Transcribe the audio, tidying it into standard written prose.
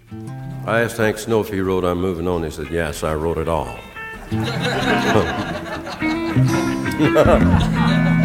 I asked Hank Snow if he wrote I'm Moving On. He said, yes, I wrote it all.